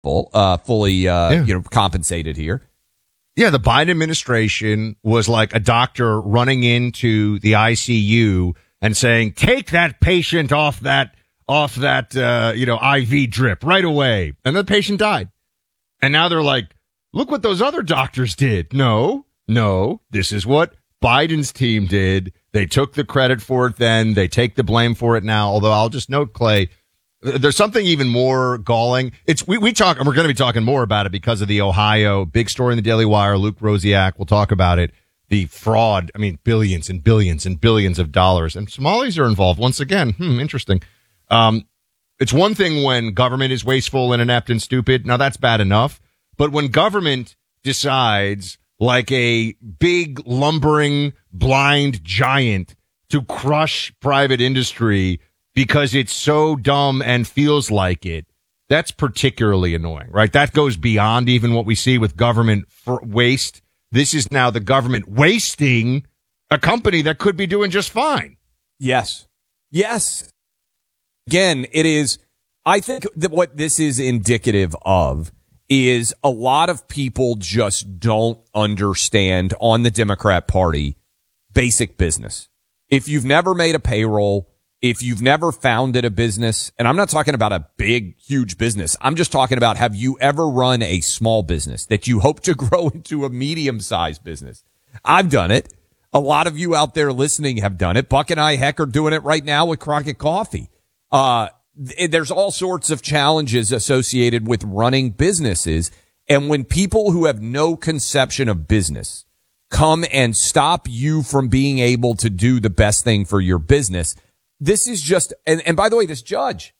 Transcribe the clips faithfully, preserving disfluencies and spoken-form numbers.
uh, fully, uh, yeah. you know, compensated here. Yeah, the Biden administration was like a doctor running into the I C U and saying, "Take that patient off that off that uh, you know I V drip right away," and the patient died. And now they're like, "Look what those other doctors did." No, no, this is what Biden's team did. They took the credit for it then. They take the blame for it now. Although I'll just note, Clay, there's something even more galling. It's we, we talk, and we're going to be talking more about it because of the Ohio big story in the Daily Wire. Luke Rosiak will talk about it. The fraud, I mean, billions and billions and billions of dollars. And Somalis are involved. Once again, hmm, interesting. Um, it's one thing when government is wasteful and inept and stupid. Now, that's bad enough. But when government decides, like a big, lumbering, blind giant, to crush private industry because it's so dumb and feels like it, that's particularly annoying, right? That goes beyond even what we see with government for waste. This is now the government wasting a company that could be doing just fine. Yes. Yes. Again, it is, I think that what this is indicative of is a lot of people just don't understand on the Democrat Party basic business. If you've never made a payroll, if you've never founded a business, and I'm not talking about a big, huge business. I'm just talking about, have you ever run a small business that you hope to grow into a medium-sized business? I've done it. A lot of you out there listening have done it. Buck and I, heck, are doing it right now with Crockett Coffee. Uh, th- there's all sorts of challenges associated with running businesses. And when people who have no conception of business come and stop you from being able to do the best thing for your business, this is just, and, and by the way, this judge,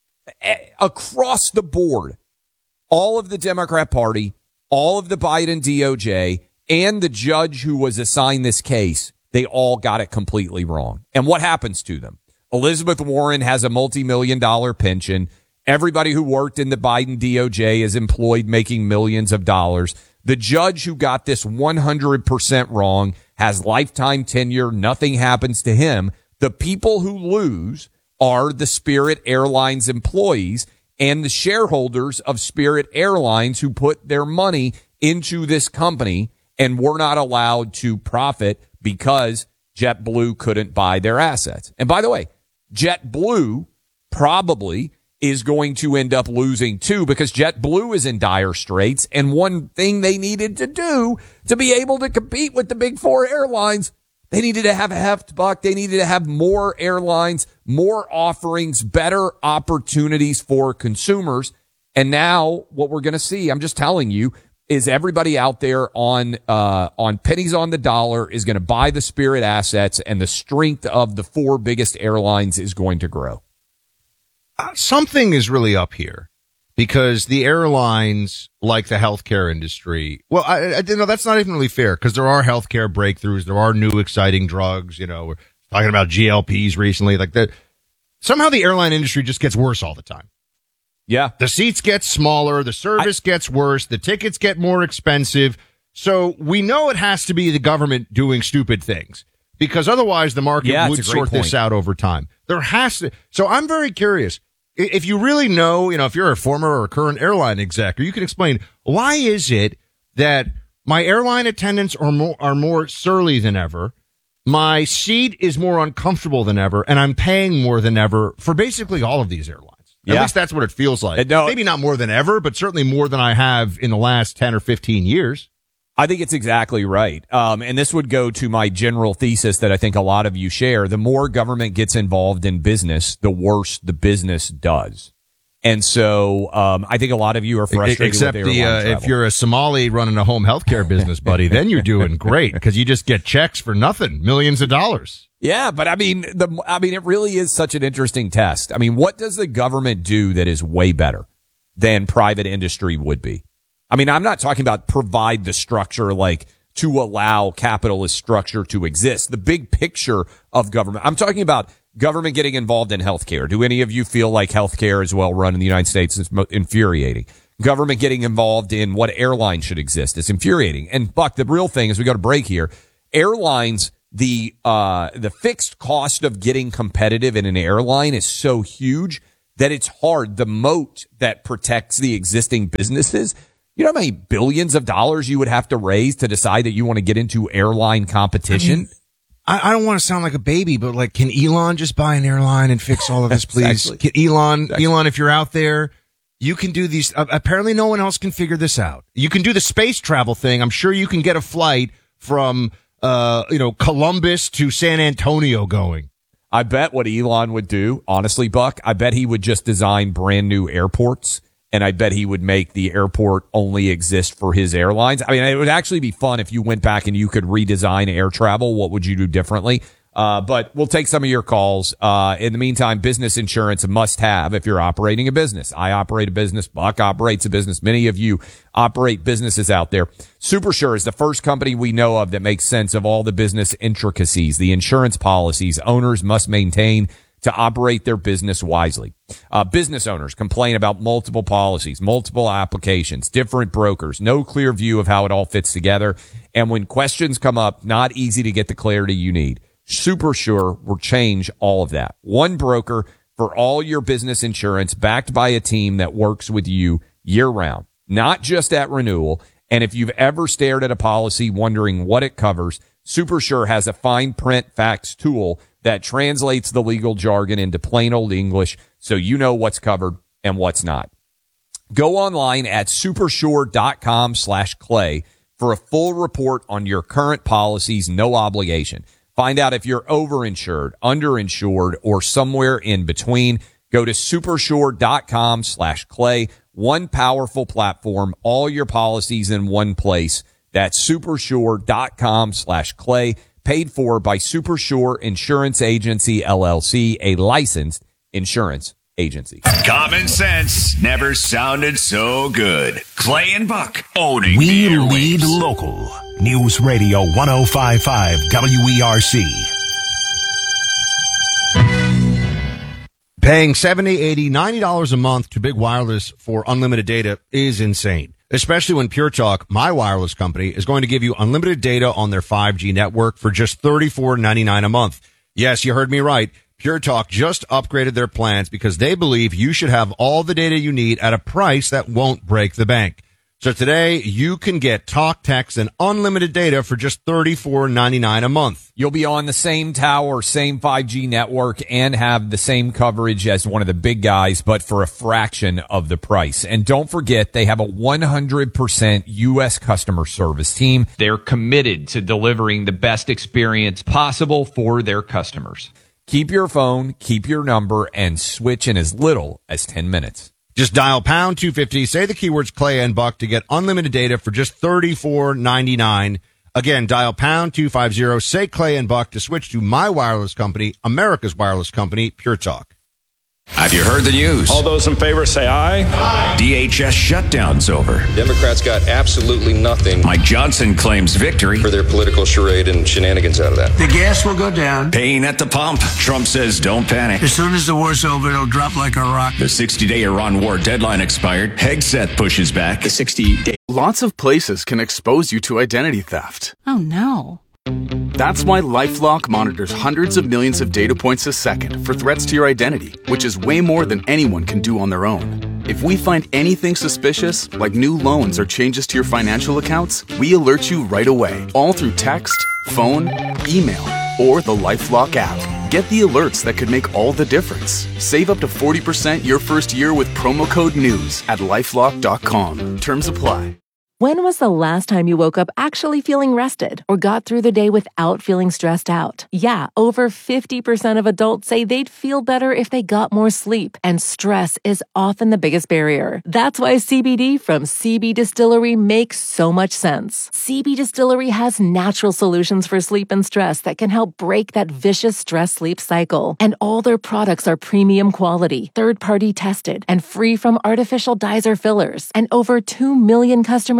a- across the board, all of the Democrat Party, all of the Biden D O J, and the judge who was assigned this case, they all got it completely wrong. And what happens to them? Elizabeth Warren has a multi-million dollar pension. Everybody who worked in the Biden D O J is employed making millions of dollars. The judge who got this one hundred percent wrong has lifetime tenure. Nothing happens to him. The people who lose are the Spirit Airlines employees and the shareholders of Spirit Airlines who put their money into this company and were not allowed to profit because JetBlue couldn't buy their assets. And by the way, JetBlue probably is going to end up losing too, because JetBlue is in dire straits. And one thing they needed to do to be able to compete with the big four airlines, they needed to have a heft, Buck. They needed to have more airlines, more offerings, better opportunities for consumers. And now what we're going to see, I'm just telling you, is everybody out there on uh on pennies on the dollar is going to buy the Spirit assets, and the strength of the four biggest airlines is going to grow. Uh, something is really up here, because the airlines, like the healthcare industry, well, I, I you know that's not even really fair, because there are healthcare breakthroughs, there are new exciting drugs. You know, we're talking about G L Ps recently, like that. Somehow the airline industry just gets worse all the time. Yeah. The seats get smaller, the service I, gets worse, the tickets get more expensive. So we know it has to be the government doing stupid things, because otherwise the market yeah, would sort point. this out over time. There has to. So I'm very curious. If you really know, you know, if you're a former or current airline exec, or you can explain, why is it that my airline attendants are more, are more surly than ever? My seat is more uncomfortable than ever, and I'm paying more than ever for basically all of these airlines. At yeah. least that's what it feels like. No, maybe not more than ever, but certainly more than I have in the last ten or fifteen years. I think it's exactly right. Um, and this would go to my general thesis that I think a lot of you share. The more government gets involved in business, the worse the business does. And so, um, I think a lot of you are frustrated Except with the, uh, if you're a Somali running a home healthcare business, buddy, then you're doing great, because you just get checks for nothing, millions of dollars. Yeah, but I mean, the, I mean, it really is such an interesting test. I mean, what does the government do that is way better than private industry would be? I mean, I'm not talking about provide the structure, like to allow capitalist structure to exist. The big picture of government. I'm talking about government getting involved in healthcare. Do any of you feel like healthcare is well run in the United States? It's infuriating. Government getting involved in what airline should exist is infuriating. And Buck, the real thing as we go to break here, airlines, the, uh, the fixed cost of getting competitive in an airline is so huge that it's hard. The moat that protects the existing businesses, you know how many billions of dollars you would have to raise to decide that you want to get into airline competition? I mean, I, I don't want to sound like a baby, but like, can Elon just buy an airline and fix all of this, please? Exactly. Can Elon, Exactly. Elon, if you're out there, you can do these. Uh, apparently no one else can figure this out. You can do the space travel thing. I'm sure you can get a flight from, uh, you know, Columbus to San Antonio going. I bet what Elon would do, honestly, Buck, I bet he would just design brand new airports, and I bet he would make the airport only exist for his airlines. I mean, it would actually be fun if you went back and you could redesign air travel. What would you do differently? Uh, but we'll take some of your calls. Uh, in the meantime, business insurance a must have if you're operating a business. I operate a business. Buck operates a business. Many of you operate businesses out there. SuperSure is the first company we know of that makes sense of all the business intricacies, the insurance policies owners must maintain to operate their business wisely. Uh, business owners complain about multiple policies, multiple applications, different brokers, no clear view of how it all fits together. And when questions come up, not easy to get the clarity you need. SuperSure will change all of that. One broker for all your business insurance, backed by a team that works with you year round, not just at renewal. And if you've ever stared at a policy wondering what it covers, SuperSure has a fine print facts tool that translates the legal jargon into plain old English so you know what's covered and what's not. Go online at supersure.com slash clay for a full report on your current policies, no obligation. Find out if you're overinsured, underinsured, or somewhere in between. Go to supersure.com slash clay. One powerful platform, all your policies in one place. That's supersure.com slash clay. Paid for by SuperSure Insurance Agency, L L C, a licensed insurance agency. Common sense never sounded so good. Clay and Buck owning We the lead airwaves. local. News Radio one oh five point five W E R C. Paying seventy dollars, eighty dollars, ninety dollars a month to Big Wireless for unlimited data is insane, especially when Pure Talk, my wireless company, is going to give you unlimited data on their five G network for just thirty-four ninety-nine a month. Yes, you heard me right. Pure Talk just upgraded their plans because they believe you should have all the data you need at a price that won't break the bank. So today, you can get talk, text, and unlimited data for just thirty-four ninety-nine a month. You'll be on the same tower, same five G network, and have the same coverage as one of the big guys, but for a fraction of the price. And don't forget, they have a one hundred percent U S customer service team. They're committed to delivering the best experience possible for their customers. Keep your phone, keep your number, and switch in as little as ten minutes. Just dial pound two fifty, say the keywords Clay and Buck to get unlimited data for just thirty-four ninety-nine. Again, dial pound two fifty, say Clay and Buck to switch to my wireless company, America's wireless company, Pure Talk. Have you heard the news? All those in favor say aye. Aye. D H S shutdown's over. Democrats got absolutely nothing Mike Johnson claims victory. for their political charade and shenanigans out of that. The gas will go down. Pain at the pump. Trump says don't panic. As soon as the war's over, it'll drop like a rock. The sixty-day Iran war deadline expired. Hegseth pushes back. The sixty-day. Lots of places can expose you to identity theft. Oh, no. That's why LifeLock monitors hundreds of millions of data points a second for threats to your identity, which is way more than anyone can do on their own. If we find anything suspicious, like new loans or changes to your financial accounts, we alert you right away, all through text, phone, email, or the LifeLock app. Get the alerts that could make all the difference. Save up to forty percent your first year with promo code NEWS at LifeLock dot com. Terms apply. When was the last time you woke up actually feeling rested or got through the day without feeling stressed out? Yeah, over fifty percent of adults say they'd feel better if they got more sleep, and stress is often the biggest barrier. That's why C B D from C B Distillery makes so much sense. C B Distillery has natural solutions for sleep and stress that can help break that vicious stress-sleep cycle. And all their products are premium quality, third-party tested, and free from artificial dyes or fillers. And over two million customers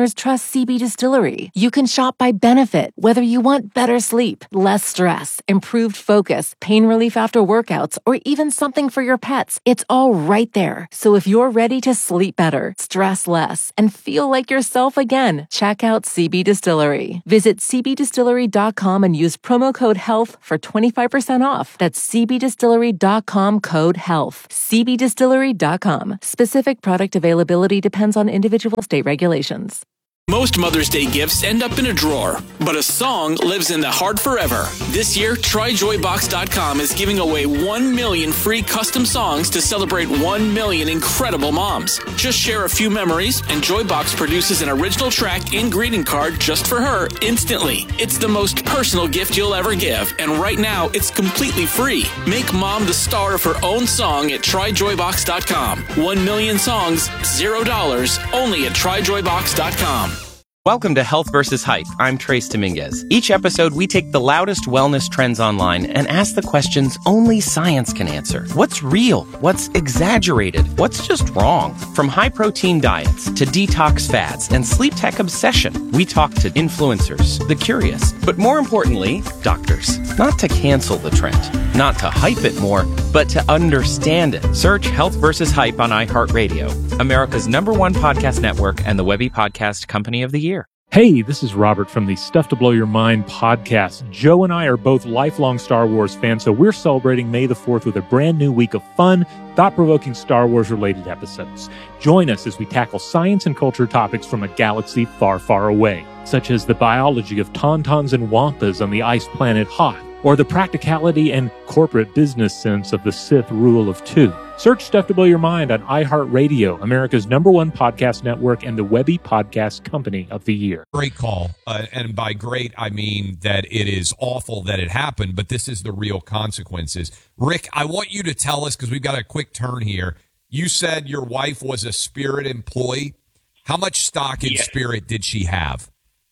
customers trust C B Distillery. You can shop by benefit, whether you want better sleep, less stress, improved focus, pain relief after workouts, or even something for your pets. It's all right there. So if you're ready to sleep better, stress less, and feel like yourself again, check out C B Distillery. Visit c b distillery dot com and use promo code HEALTH for twenty-five percent off. That's c b distillery dot com code HEALTH. c b distillery dot com. Specific product availability depends on individual state regulations. Most Mother's Day gifts end up in a drawer, but a song lives in the heart forever. This year, try joy box dot com is giving away one million free custom songs to celebrate one million incredible moms. Just share a few memories, and Joybox produces an original track and greeting card just for her instantly. It's the most personal gift you'll ever give, and right now, it's completely free. Make mom the star of her own song at try joy box dot com. One million songs, zero dollars, only at try joy box dot com. Welcome to Health versus. Hype. I'm Trace Dominguez. Each episode, we take the loudest wellness trends online and ask the questions only science can answer. What's real? What's exaggerated? What's just wrong? From high-protein diets to detox fads and sleep tech obsession, we talk to influencers, the curious, but more importantly, doctors. Not to cancel the trend, not to hype it more, but to understand it. Search Health versus. Hype on iHeartRadio, America's number one podcast network and the Webby Podcast Company of the Year. Hey, this is Robert from the Stuff to Blow Your Mind podcast. Joe and I are both lifelong Star Wars fans, so we're celebrating May the fourth with a brand new week of fun, thought-provoking Star Wars-related episodes. Join us as we tackle science and culture topics from a galaxy far, far away, such as the biology of tauntauns and wampas on the ice planet Hoth, or the practicality and corporate business sense of the Sith rule of two. Search Stuff to Blow Your Mind on iHeartRadio, America's number one podcast network and the Webby Podcast Company of the Year. Great call. Uh, and by great, I mean that it is awful that it happened, but this is the real consequences. Rick, I want you to tell us, because we've got a quick turn here. You said your wife was a Spirit employee. How much stock in yeah. Spirit did she have?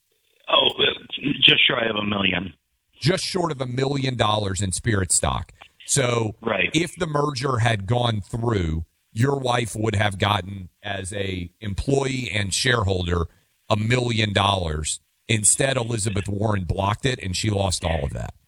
Oh, just shy of a million. Just short of a million dollars in Spirit stock. So right. if the merger had gone through, your wife would have gotten, as a employee and shareholder, a million dollars. Instead, Elizabeth Warren blocked it, and she lost all of that.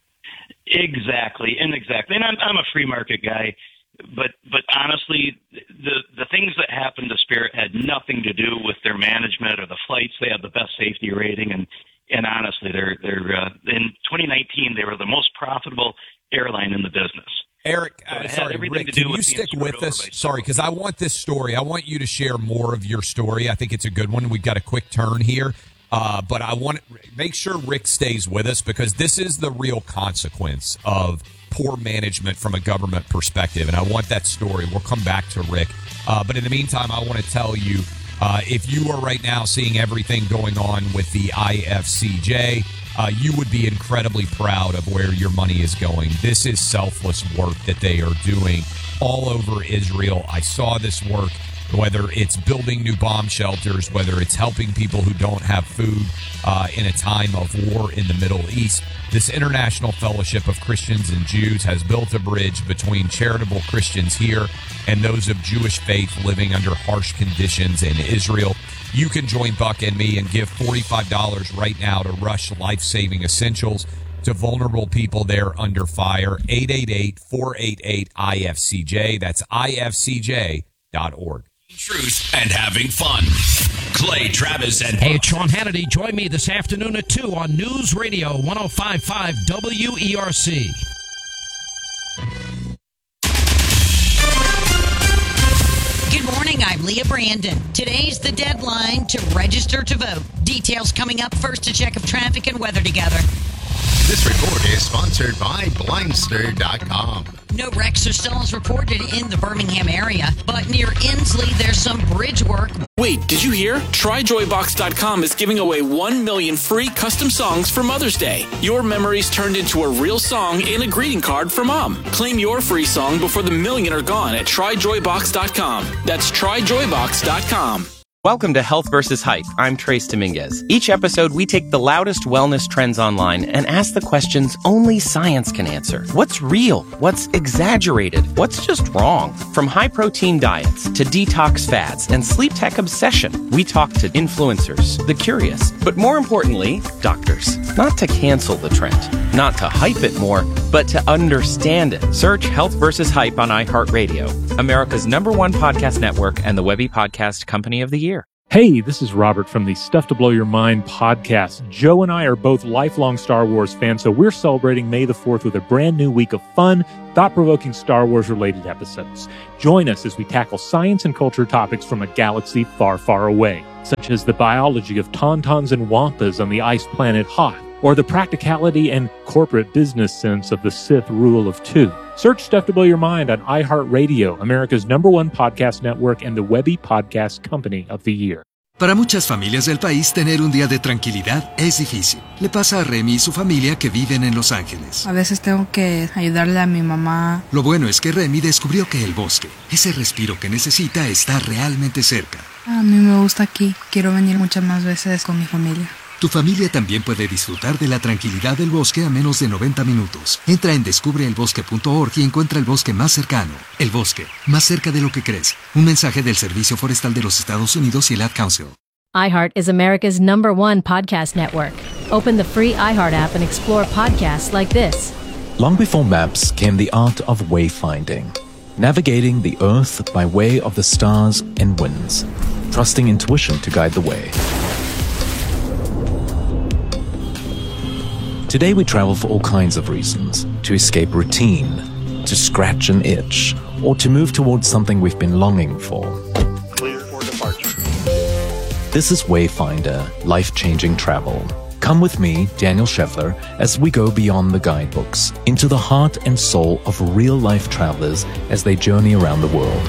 Exactly, and exactly. And I'm, I'm a free market guy, but but honestly, the the things that happened to Spirit had nothing to do with their management or the flights. They had the best safety rating, and and honestly, they're they're uh, in twenty nineteen they were the most profitable airline in the business. Eric, uh, so sorry, Rick, can you stick with us? Sorry, because I want this story. I want you to share more of your story. I think it's a good one. We've got a quick turn here, uh, but I want to make sure Rick stays with us, because this is the real consequence of poor management from a government perspective, and I want that story. We'll come back to Rick. Uh, but in the meantime, I want to tell you, uh, if you are right now seeing everything going on with the I F C J, Uh, you would be incredibly proud of where your money is going. This is selfless work that they are doing all over Israel. I saw this work, whether it's building new bomb shelters, whether it's helping people who don't have food uh, in a time of war in the Middle East. This International Fellowship of Christians and Jews has built a bridge between charitable Christians here and those of Jewish faith living under harsh conditions in Israel. You can join Buck and me and give forty-five dollars right now to Rush Life-Saving Essentials to vulnerable people there under fire. eight eight eight, four eight eight, I F C J. That's I F C J dot org. Truth and having fun. Clay Travis and Hey, it's Sean Hannity. Join me this afternoon at two on News Radio one oh five point five W E R C. Good morning, I'm Leah Brandon. Today's the deadline to register to vote. Details coming up. First, a check of traffic and weather together. This report is sponsored by Blindster dot com. No wrecks or stalls reported in the Birmingham area, but near Inslee, there's some bridge work. Wait, did you hear? try joy box dot com is giving away one million free custom songs for Mother's Day. Your memories turned into a real song and a greeting card for Mom. Claim your free song before the million are gone at try joy box dot com. That's try joy box dot com. Welcome to Health versus Hype. I'm Trace Dominguez. Each episode, we take the loudest wellness trends online and ask the questions only science can answer. What's real? What's exaggerated? What's just wrong? From high-protein diets to detox fads and sleep tech obsession, we talk to influencers, the curious, but more importantly, doctors. Not to cancel the trend, not to hype it more, but to understand it. Search Health versus Hype on iHeartRadio, America's number one podcast network and the Webby Podcast Company of the Year. Hey, this is Robert from the Stuff to Blow Your Mind podcast. Joe and I are both lifelong Star Wars fans, so we're celebrating May the fourth with a brand new week of fun, thought-provoking Star Wars-related episodes. Join us as we tackle science and culture topics from a galaxy far, far away, such as the biology of tauntauns and wampas on the ice planet Hoth, or the practicality and corporate business sense of the Sith rule of two. Search Stuff to Blow Your Mind on iHeartRadio, America's number one podcast network and the Webby Podcast Company of the Year. Para muchas familias del país, tener un día de tranquilidad es difícil. Le pasa a Remy y su familia que viven en Los Ángeles. A veces tengo que ayudarle a mi mamá. Lo bueno es que Remy descubrió que el bosque, ese respiro que necesita, está realmente cerca. A mí me gusta aquí. Quiero venir muchas más veces con mi familia. Tu familia también puede disfrutar de la tranquilidad del bosque a menos de noventa minutos. Entra en descubre el bosque punto org y encuentra el bosque más cercano. El bosque, más cerca de lo que crees. Un mensaje del Servicio Forestal de los Estados Unidos y el Ad Council. iHeart is America's number one podcast network. Open the free iHeart app and explore podcasts like this. Long before maps came the art of wayfinding. Navigating the earth by way of the stars and winds. Trusting intuition to guide the way. Today we travel for all kinds of reasons. To escape routine, to scratch an itch, or to move towards something we've been longing for. Clear for departure. This is Wayfinder, life-changing travel. Come with me, Daniel Scheffler, as we go beyond the guidebooks, into the heart and soul of real-life travelers as they journey around the world.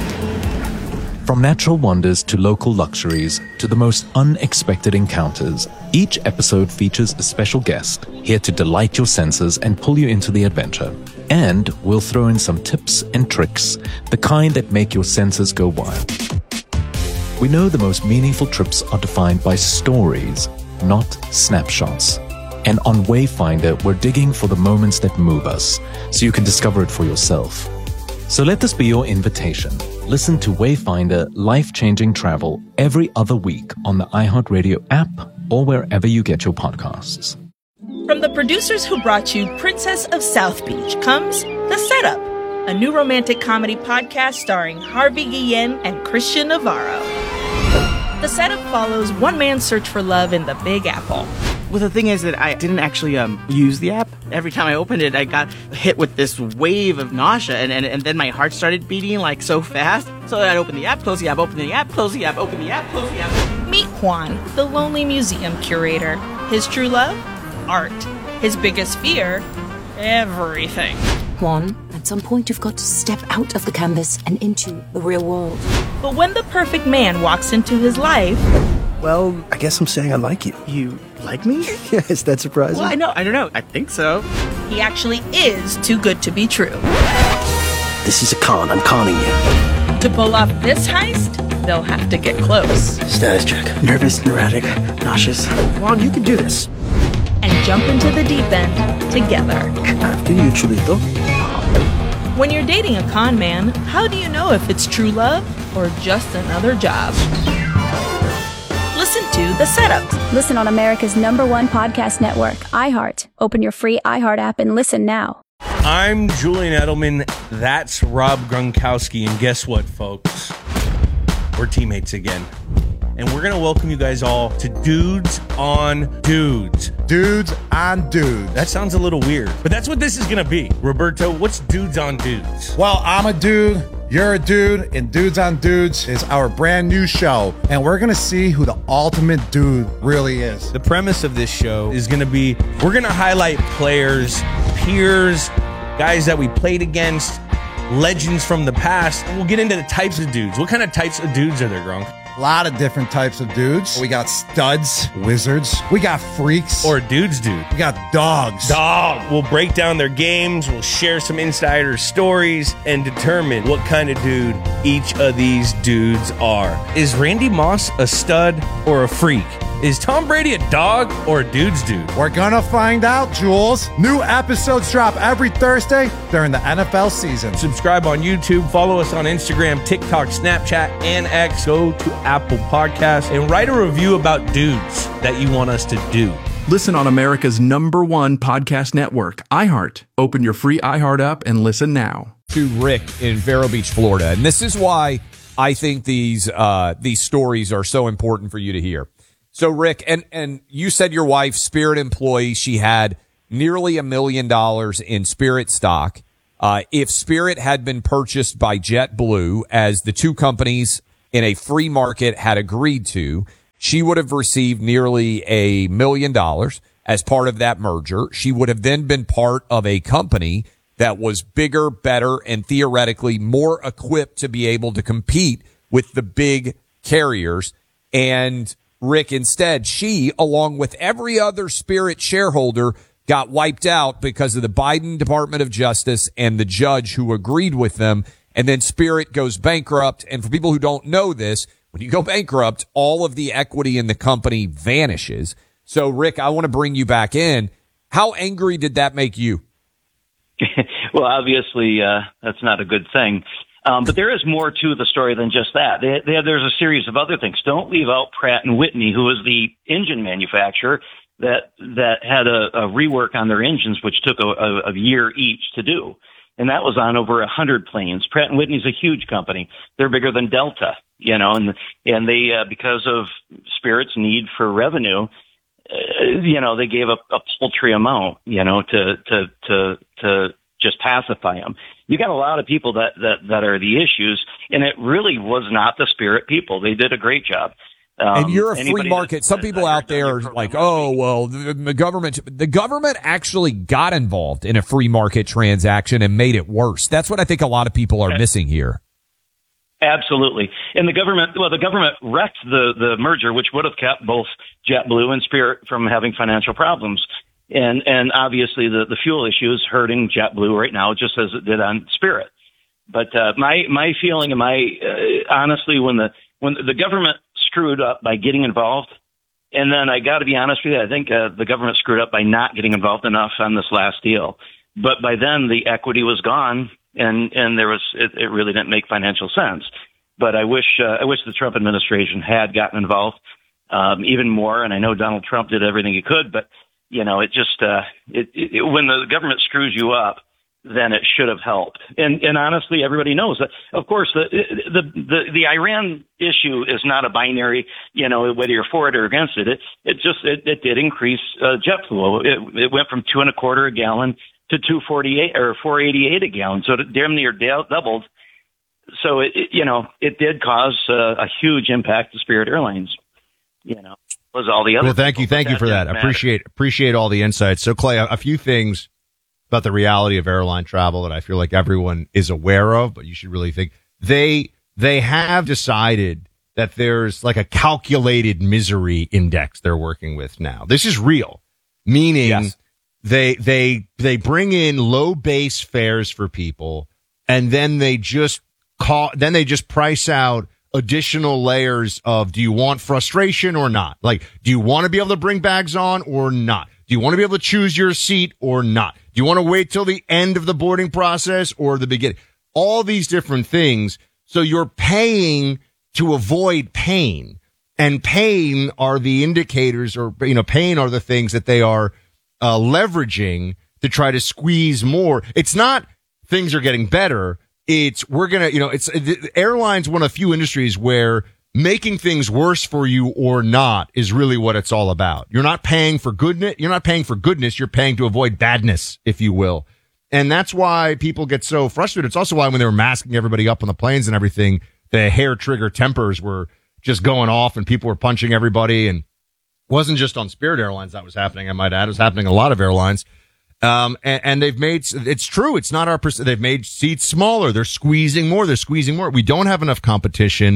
From natural wonders to local luxuries to the most unexpected encounters, each episode features a special guest here to delight your senses and pull you into the adventure. And we'll throw in some tips and tricks, the kind that make your senses go wild. We know the most meaningful trips are defined by stories, not snapshots. And on Wayfinder, we're digging for the moments that move us, so you can discover it for yourself. So let this be your invitation. Listen to Wayfinder Life-Changing Travel every other week on the iHeartRadio app or wherever you get your podcasts. From the producers who brought you Princess of South Beach comes The Setup, a new romantic comedy podcast starring Harvey Guillen and Christian Navarro. The Setup follows one man's search for love in the Big Apple. Well, the thing is that I didn't actually um, use the app. Every time I opened it, I got hit with this wave of nausea, and, and, and then my heart started beating like so fast. So I'd open the app, close the app, open the app, close the app, open the app, close the app. Meet Juan, the lonely museum curator. His true love? Art. His biggest fear? Everything. Juan, at some point you've got to step out of the canvas and into the real world. But when the perfect man walks into his life... Well, I guess I'm saying I like you. You like me? Yeah, is that surprising? Well, I know, I don't know. I think so. He actually is too good to be true. This is a con. I'm conning you. To pull off this heist, they'll have to get close. Status check. Nervous, neurotic, nauseous. Juan, you can do this. And jump into the deep end together. After you, Chulito. When you're dating a con man, how do you know if it's true love or just another job? Listen to The Setup. Listen on America's number one podcast network, iHeart. Open your free iHeart app and listen now. I'm Julian Edelman. That's Rob Gronkowski. And guess what, folks? We're teammates again. And we're going to welcome you guys all to Dudes on Dudes. Dudes on Dudes. That sounds a little weird, but that's what this is going to be. Roberto, what's Dudes on Dudes? Well, I'm a dude. You're a dude, and Dudes on Dudes is our brand new show, and we're gonna see who the ultimate dude really is. The premise of this show is gonna be, we're gonna highlight players, peers, guys that we played against, legends from the past, and we'll get into the types of dudes. What kind of types of dudes are there, Gronk? A lot of different types of dudes. We got studs, wizards. We got freaks. Or dudes, dude. We got dogs. Dog. We'll break down their games. We'll share some insider stories and determine what kind of dude each of these dudes are. Is Randy Moss a stud or a freak? Is Tom Brady a dog or a dude's dude? We're gonna find out, Jules. New episodes drop every Thursday during the N F L season. Subscribe on YouTube, follow us on Instagram, TikTok, Snapchat, and X. Go to Apple Podcasts and write a review about dudes that you want us to do. Listen on America's number one podcast network, iHeart. Open your free iHeart app and listen now. To Rick in Vero Beach, Florida. And this is why I think these uh, these stories are so important for you to hear. So, Rick, and, and you said your wife, Spirit employee, she had nearly a million dollars in Spirit stock. Uh, if Spirit had been purchased by JetBlue, as the two companies in a free market had agreed to, she would have received nearly a million dollars as part of that merger. She would have then been part of a company that was bigger, better, and theoretically more equipped to be able to compete with the big carriers. And Rick, instead, she, along with every other Spirit shareholder, got wiped out because of the Biden Department of Justice and the judge who agreed with them. And then Spirit goes bankrupt. And for people who don't know this, when you go bankrupt, all of the equity in the company vanishes. So, Rick, I want to bring you back in. How angry did that make you? Well, obviously, uh, that's not a good thing. Um, but there is more to the story than just that. They, they, there's a series of other things. Don't leave out Pratt and Whitney, who was the engine manufacturer that that had a, a rework on their engines, which took a, a, a year each to do. And that was on over a hundred planes. Pratt and Whitney's a huge company. They're bigger than Delta, you know, and and they uh, because of Spirit's need for revenue, uh, you know, they gave a, a paltry amount, you know, to to to to just pacify them. You got a lot of people that, that, that are the issues, and it really was not the Spirit people. They did a great job. Um, and you're a free market. Some people out there are like, oh, well, the, the government, the government actually got involved in a free market transaction and made it worse. That's what I think a lot of people are missing here. Absolutely. And the government, well, the government wrecked the, the merger, which would have kept both JetBlue and Spirit from having financial problems. And, and obviously the, the fuel issue is hurting JetBlue right now, just as it did on Spirit. But, uh, my, my feeling and my, uh, honestly, when the, when the government screwed up by getting involved, and then I got to be honest with you, I think, uh, the government screwed up by not getting involved enough on this last deal. But by then the equity was gone, and, and there was, it, it really didn't make financial sense. But I wish, uh, I wish the Trump administration had gotten involved, um, even more. And I know Donald Trump did everything he could, but, you know, it just, uh, it, it, when the government screws you up, then it should have helped. And, and honestly, everybody knows that, of course, the, the, the, the Iran issue is not a binary, you know, whether you're for it or against it. It, it just, it, it did increase, uh, jet fuel. It, it went from two and a quarter a gallon to two forty-eight or four eighty-eight a gallon. So it damn near doubled. So it, it you know, it did cause uh, a huge impact to Spirit Airlines, you know. Was all the other well, thank you, thank you for that. Matter. Appreciate appreciate all the insights. So, Clay, a, a few things about the reality of airline travel that I feel like everyone is aware of, but you should really think they they have decided that there's like a calculated misery index they're working with now. This is real, meaning yes. they they they bring in low base fares for people, and then they just call then they just price out additional layers of, do you want frustration or not? Like, do you want to be able to bring bags on or not? Do you want to be able to choose your seat or not? Do you want to wait till the end of the boarding process or the beginning? All these different things. So you're paying to avoid pain, and pain are the indicators, or, you know, pain are the things that they are uh, leveraging to try to squeeze more. It's not things are getting better. It's, we're going to, you know, it's, the airlines, one of the few industries where making things worse for you or not is really what it's all about. You're not paying for goodness. You're not paying for goodness. You're paying to avoid badness, if you will. And that's why people get so frustrated. It's also why when they were masking everybody up on the planes and everything, the hair trigger tempers were just going off and people were punching everybody. And it wasn't just on Spirit Airlines that was happening, I might add. It was happening on a lot of airlines. Um, and, and they've made, it's true. It's not our, they've made seats smaller. They're squeezing more. They're squeezing more. We don't have enough competition.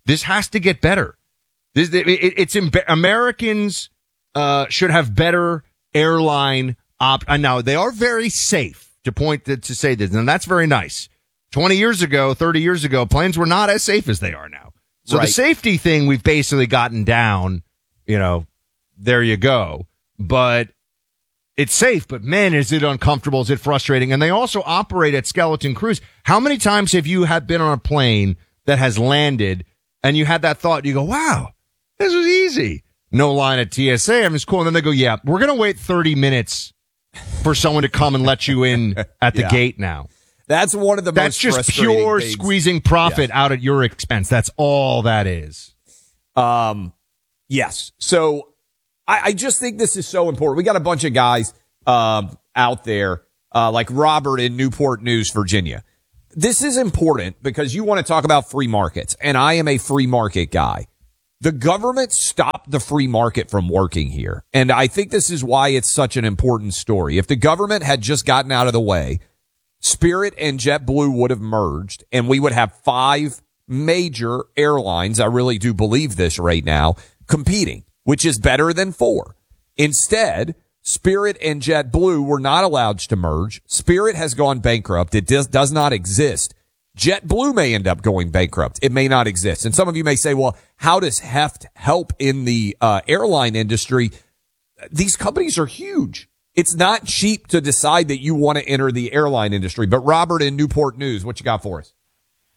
This has to get better. This, it, it, it's imbe- Americans uh, should have better airline op. Uh, now they are very safe to point to, to say this, and that's very nice. Twenty years ago, thirty years ago, planes were not as safe as they are now. So Right. the safety thing we've basically gotten down. You know, there you go. But it's safe. But man, is it uncomfortable? Is it frustrating? And they also operate at skeleton crews. How many times have you had been on a plane that has landed and you had that thought? You go, wow, this was easy. No line at T S A. I'm just cool. And then they go, yeah, we're going to wait thirty minutes for someone to come and let you in at the Yeah. gate now. That's one of the That's most just frustrating pure things. squeezing profit out at your expense. That's all that is. Um, yes. So I, I just think this is so important. We got a bunch of guys um, out there, uh, like Robert in Newport News, Virginia. This is important because you want to talk about free markets, and I am a free market guy. The government stopped the free market from working here, and I think this is why it's such an important story. If the government had just gotten out of the way, Spirit and JetBlue would have merged, and we would have five major airlines, I really do believe this right now, competing, which is better than four. Instead, Spirit and JetBlue were not allowed to merge. Spirit has gone bankrupt. It does, does not exist. JetBlue may end up going bankrupt. It may not exist. And some of you may say, well, how does heft help in the uh, airline industry? These companies are huge. It's not cheap to decide that you want to enter the airline industry. But Robert in Newport News, what you got for us?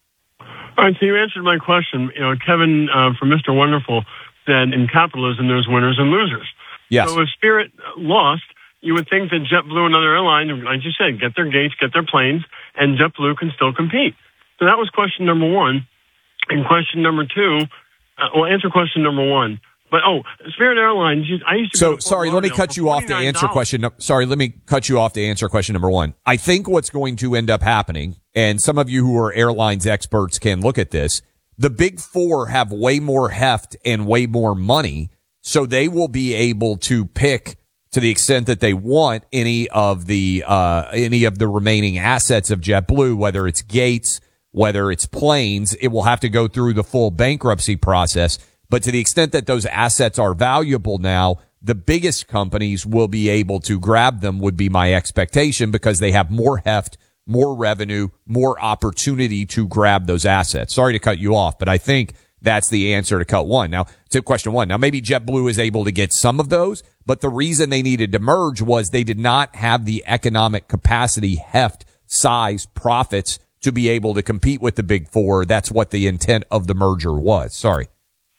All right, so you answered my question. You know, Kevin uh, from Mister Wonderful said in capitalism there's winners and losers. Yes. So if Spirit lost, you would think that JetBlue and other airlines, like you said, get their gates, get their planes, and JetBlue can still compete. So that was question number one. And question number two, uh, well, answer question number one. But, oh, Spirit Airlines, I used to So, go to Fort sorry, let me Lauderdale cut for you off to forty-nine answer dollars. question. no- Sorry, let me cut you off to answer question number one. I think what's going to end up happening, and some of you who are airlines experts can look at this, the big four have way more heft and way more money, so they will be able to pick, to the extent that they want, any of the uh any of the remaining assets of JetBlue, whether it's gates, whether it's planes. It will have to go through the full bankruptcy process. But to the extent that those assets are valuable now, the biggest companies will be able to grab them, would be my expectation, because they have more heft, more revenue, more opportunity to grab those assets. Sorry to cut you off, but I think that's the answer to cut one. Now, to question one. Now, maybe JetBlue is able to get some of those, but the reason they needed to merge was they did not have the economic capacity, heft, size, profits to be able to compete with the big four. That's what the intent of the merger was. Sorry.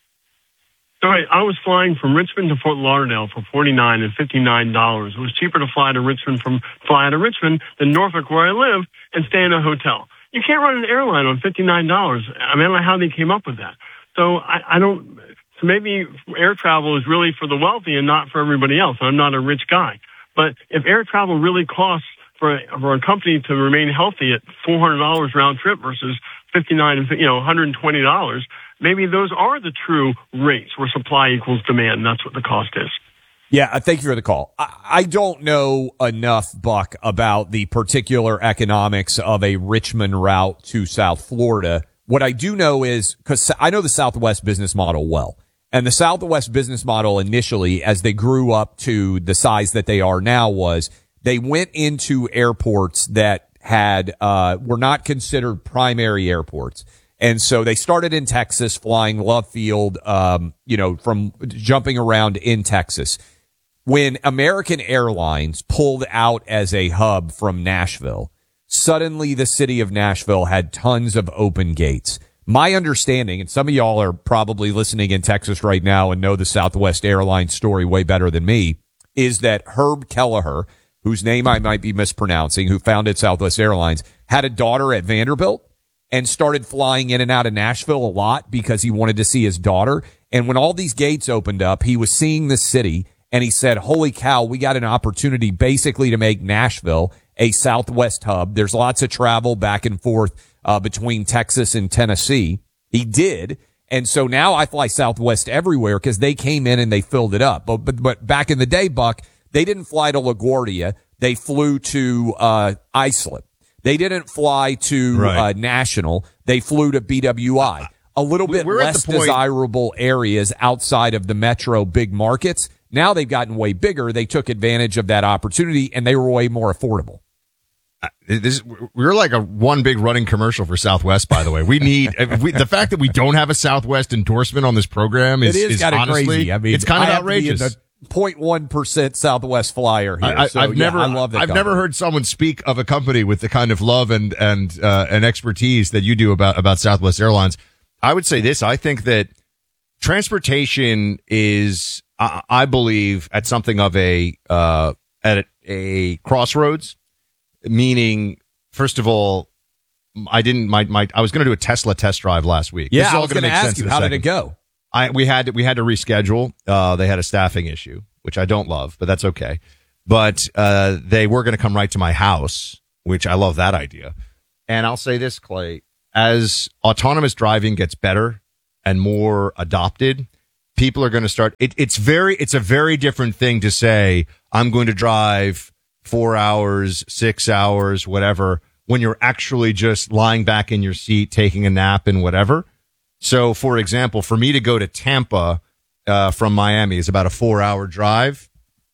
All right, I was flying from Richmond to Fort Lauderdale for forty-nine dollars and fifty-nine dollars. It was cheaper to fly to Richmond from fly out of Richmond than Norfolk, where I live, and stay in a hotel. You can't run an airline on fifty-nine dollars. I mean, I don't know how they came up with that. So I, I don't. So maybe air travel is really for the wealthy and not for everybody else. I'm not a rich guy, but if air travel really costs for a, for a company to remain healthy at four hundred dollars round trip versus fifty-nine, you know, one hundred twenty dollars. Maybe those are the true rates where supply equals demand. That's what the cost is. Yeah, uh, thank you for the call. I, I don't know enough, Buck, about the particular economics of a Richmond route to South Florida. What I do know is, because I know the Southwest business model well, and the Southwest business model initially, as they grew up to the size that they are now, was they went into airports that had uh were not considered primary airports. And so they started in Texas, flying Love Field, um, you know, from jumping around in Texas. When American Airlines pulled out as a hub from Nashville, suddenly the city of Nashville had tons of open gates. My understanding, and some of y'all are probably listening in Texas right now and know the Southwest Airlines story way better than me, is that Herb Kelleher, whose name I might be mispronouncing, who founded Southwest Airlines, had a daughter at Vanderbilt and started flying in and out of Nashville a lot because he wanted to see his daughter. And when all these gates opened up, he was seeing the city, and he said, holy cow, we got an opportunity basically to make Nashville a Southwest hub. There's lots of travel back and forth uh, between Texas and Tennessee. He did. And so now I fly Southwest everywhere because they came in and they filled it up. But, but, but back in the day, Buck, they didn't fly to LaGuardia. They flew to uh Islip. They didn't fly to Right. uh, National. They flew to B W I. a little bit We're at less the point- desirable areas outside of the metro big markets. Now they've gotten way bigger. They took advantage of that opportunity, and they were way more affordable. Uh, This, we're like a one big running commercial for Southwest, by the way. We need if we, the fact that we don't have a Southwest endorsement on this program is, it is, is kind of honestly, crazy. I mean, it's kind of I have to be in outrageous. the zero point one percent Southwest flyer here. I, I, so, I've yeah, never, I love that I've company. never heard someone speak of a company with the kind of love and and uh, and expertise that you do about about Southwest Airlines. I would say this: I think that transportation is, I, I believe, at something of a uh, at a, a crossroads. Meaning, first of all, I didn't. My my. I was going to do a Tesla test drive last week. Yeah, This is I all was gonna going to make ask sense you, in a how did second. it go? I we had to, we had to reschedule. Uh, they had a staffing issue, which I don't love, but that's okay. But uh, they were going to come right to my house, which I love that idea. And I'll say this, Clay, as autonomous driving gets better and more adopted, people are going to start. It, it's very, it's a very different thing to say I'm going to drive four hours, six hours, whatever, when you're actually just lying back in your seat, taking a nap and whatever. So, for example, for me to go to Tampa uh, from Miami is about a four-hour drive.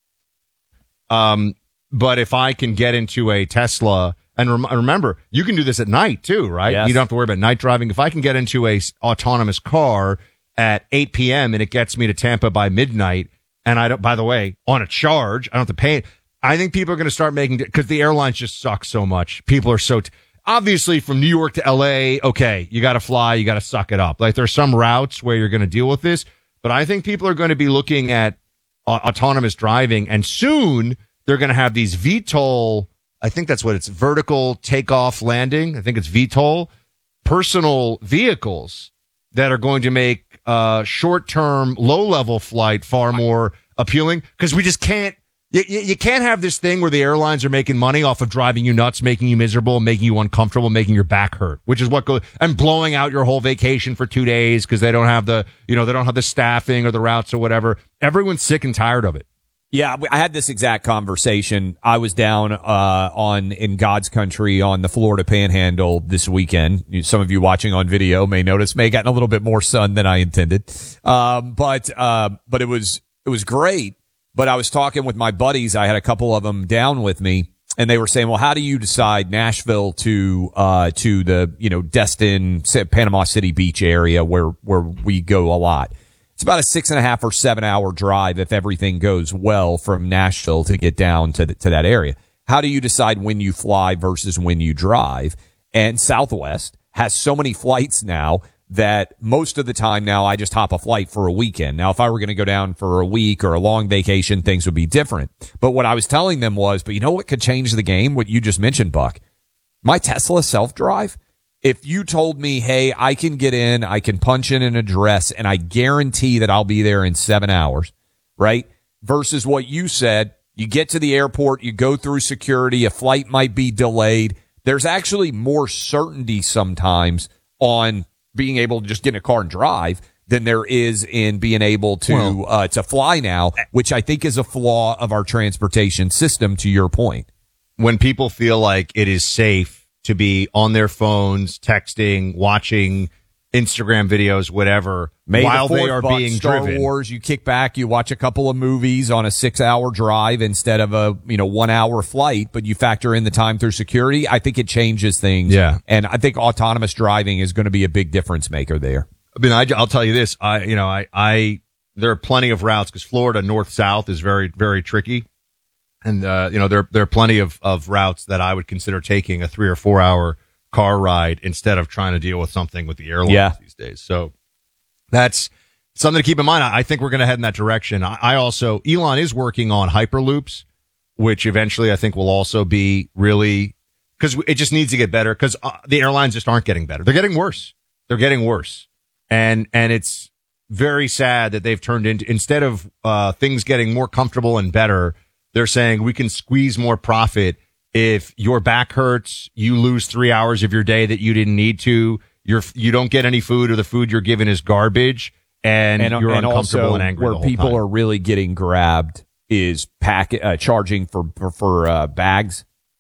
Um, but if I can get into a Tesla, and rem- remember, you can do this at night too, right? Yes. You don't have to worry about night driving. If I can get into a s- autonomous car at eight p.m. and it gets me to Tampa by midnight, and I don't, by the way, on a charge, I don't have to pay it. I think people are going to start making, because the airlines just suck so much. People are so, t- obviously from New York to L A, okay, you got to fly, you got to suck it up. Like there's some routes where you're going to deal with this, but I think people are going to be looking at uh, autonomous driving, and soon they're going to have these V TOL, I think that's what it's, vertical takeoff landing. I think it's V TOL, personal vehicles that are going to make uh, short-term, low-level flight far more appealing, because we just can't, You, you can't have this thing where the airlines are making money off of driving you nuts, making you miserable, making you uncomfortable, making your back hurt, which is what goes, and blowing out your whole vacation for two days because they don't have the, you know, they don't have the staffing or the routes or whatever. Everyone's sick and tired of it. Yeah, I had this exact conversation. I was down uh on in God's country on the Florida Panhandle this weekend. Some of you watching on video may notice may have gotten a little bit more sun than I intended. Um, but uh, but it was it was great. But I was talking with my buddies. I had a couple of them down with me, and they were saying, well, how do you decide Nashville to, uh, to the, you know, Destin, Panama City Beach area where, where we go a lot? It's about a six and a half or seven hour drive if everything goes well from Nashville to get down to the, to that area. How do you decide when you fly versus when you drive? And Southwest has so many flights now that most of the time now I just hop a flight for a weekend. Now, if I were going to go down for a week or a long vacation, things would be different. But what I was telling them was, but you know what could change the game? What you just mentioned, Buck. My Tesla self-drive. If you told me, hey, I can get in, I can punch in an address, and I guarantee that I'll be there in seven hours, right? Versus what you said, you get to the airport, you go through security, a flight might be delayed. There's actually more certainty sometimes on being able to just get in a car and drive than there is in being able to well, uh, to fly now, which I think is a flaw of our transportation system, to your point. When people feel like it is safe to be on their phones, texting, watching Instagram videos, whatever, May while the they are Buck, being Star driven. Wars, you kick back, you watch a couple of movies on a six-hour drive instead of a, you know, one-hour flight, but you factor in the time through security. I think it changes things. Yeah. And I think autonomous driving is going to be a big difference maker there. I mean, I, I'll tell you this. I, you know, I, I, there are plenty of routes because Florida north-south is very, very tricky. And, uh, you know, there, there are plenty of, of routes that I would consider taking a three or four hour car ride instead of trying to deal with something with the airlines yeah. these days. So that's something to keep in mind. I, I think we're going to head in that direction. I, I also, Elon is working on Hyperloops, which eventually I think will also be really, because it just needs to get better because uh, the airlines just aren't getting better. They're getting worse. They're getting worse. And, and it's very sad that they've turned into, instead of uh, things getting more comfortable and better, they're saying we can squeeze more profit. If your back hurts, you lose three hours of your day that you didn't need to. You're, you don't get any food, or the food you're given is garbage, and, and you're and uncomfortable also and angry. Where the whole people time. are really getting grabbed is pack uh, charging for for, for uh, bags.